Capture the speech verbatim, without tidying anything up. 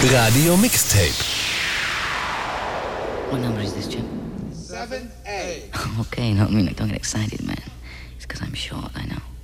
Radio Mixtape. What number is this, Jim? seven A. Okay, no, I mean, don't get excited, man. It's because I'm short, I know.